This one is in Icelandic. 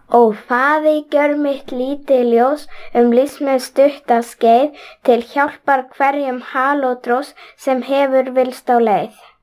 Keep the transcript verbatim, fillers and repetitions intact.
Ó Faðir, gjör mitt lítið ljós um lífsins stutta skeið til hjálpar hverjum halódross sem hefur villst á leið.